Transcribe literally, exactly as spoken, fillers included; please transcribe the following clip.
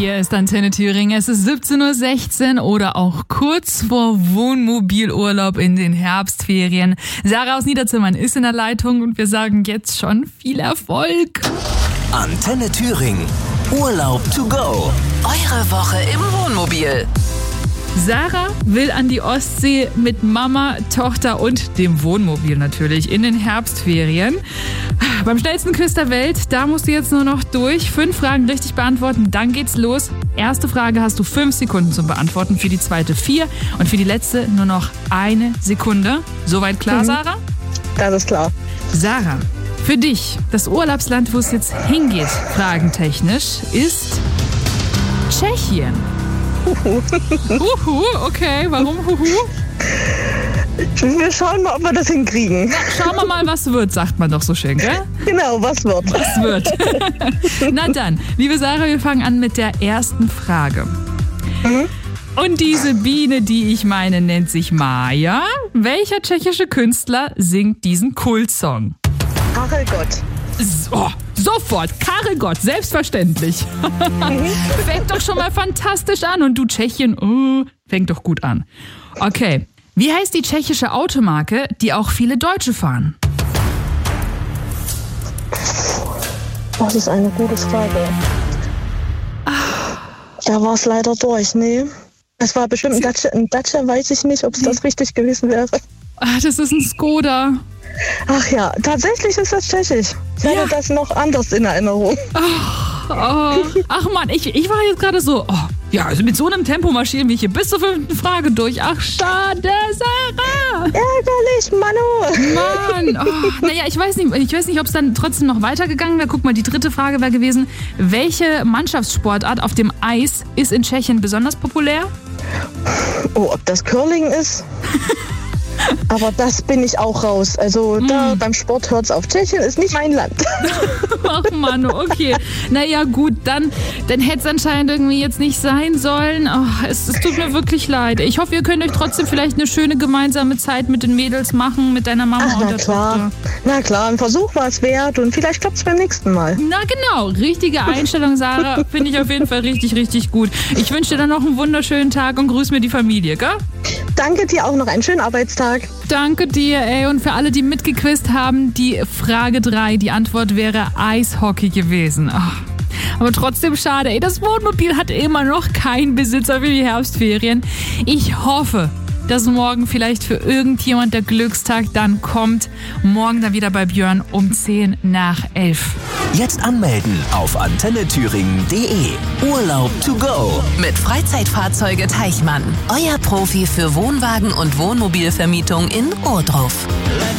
Hier ist Antenne Thüringen. Es ist siebzehn Uhr sechzehn oder auch kurz vor Wohnmobilurlaub in den Herbstferien. Sarah aus Niederzimmern ist in der Leitung und wir sagen jetzt schon viel Erfolg. Antenne Thüringen. Urlaub to go. Eure Woche im Wohnmobil. Sarah will an die Ostsee mit Mama, Tochter und dem Wohnmobil natürlich in den Herbstferien. Beim schnellsten Quiz der Welt, da musst du jetzt nur noch durch. Fünf Fragen richtig beantworten, dann geht's los. Erste Frage hast du fünf Sekunden zum Beantworten, für die zweite vier und für die letzte nur noch eine Sekunde. Soweit klar, mhm. Sarah? Das ist klar. Sarah, für dich, das Urlaubsland, wo es jetzt hingeht, fragentechnisch, ist Tschechien. Huhu. Huhu, okay, warum Huhu? Wir schauen mal, ob wir das hinkriegen. Schauen wir mal, was wird, sagt man doch so schön, gell? Genau, was wird. Was wird. Na dann, liebe Sarah, wir fangen an mit der ersten Frage. Mhm. Und diese Biene, die ich meine, nennt sich Maja. Welcher tschechische Künstler singt diesen Kultsong? Karel Gott. So, sofort, Karel Gott, selbstverständlich. Fängt doch schon mal fantastisch an und du Tschechien, oh, fängt doch gut an. Okay, wie heißt die tschechische Automarke, die auch viele Deutsche fahren? Das ist eine gute Frage. Da war es leider durch, nee. Es war bestimmt ein Dacia, ein Dacia, weiß ich nicht, ob es das richtig gewesen wäre. Ach, das ist ein Skoda. Ach ja, tatsächlich ist das tschechisch. Ich Ja. hatte das noch anders in Erinnerung. Oh, ach Mann, ich, ich war jetzt gerade so, oh, ja, also mit so einem Tempo marschieren wir hier bis zur fünften Frage durch. Ach, schade, Sarah. Ärgerlich, Manu. Mann, oh, naja, ich weiß nicht, ich weiß nicht, ob es dann trotzdem noch weitergegangen wäre. Guck mal, die dritte Frage wäre gewesen, welche Mannschaftssportart auf dem Eis ist in Tschechien besonders populär? Oh, ob das Curling ist? Aber das bin ich auch raus. Also da beim Sport hört's auf. Tschechien ist nicht mein Land. Ach Mann, okay. Naja gut, dann, dann hätte es anscheinend irgendwie jetzt nicht sein sollen. Oh, es, es tut mir wirklich leid. Ich hoffe, ihr könnt euch trotzdem vielleicht eine schöne gemeinsame Zeit mit den Mädels machen, mit deiner Mama Ach, und na der klar. Tochter. Na klar, ein Versuch war es wert und vielleicht klappt's beim nächsten Mal. Na genau, richtige Einstellung, Sarah. Finde ich auf jeden Fall richtig, richtig gut. Ich wünsche dir dann noch einen wunderschönen Tag und grüß mir die Familie, gell? Danke dir auch noch einen schönen Arbeitstag. Danke dir, ey. Und für alle, die mitgequizt haben, die Frage drei, die Antwort wäre Eishockey gewesen. Ach, aber trotzdem schade, ey. Das Wohnmobil hat immer noch keinen Besitzer für die Herbstferien. Ich hoffe, dass morgen vielleicht für irgendjemand der Glückstag dann kommt. Morgen dann wieder bei Björn um zehn nach elf. Jetzt anmelden auf antenne thüringen punkt de. Urlaub to go. Mit Freizeitfahrzeuge Teichmann. Euer Profi für Wohnwagen und Wohnmobilvermietung in Ohrdruf.